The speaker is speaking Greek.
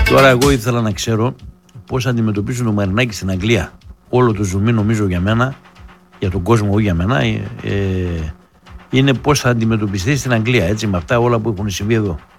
Τώρα εγώ ήθελα να ξέρω πώς αντιμετωπίζουν το Μαρινάκη στην Αγγλία. Όλο το ζουμί νομίζω για μένα, για τον κόσμο, όχι για μένα, είναι πώς θα αντιμετωπιστεί στην Αγγλία, έτσι, με αυτά όλα που έχουν συμβεί εδώ.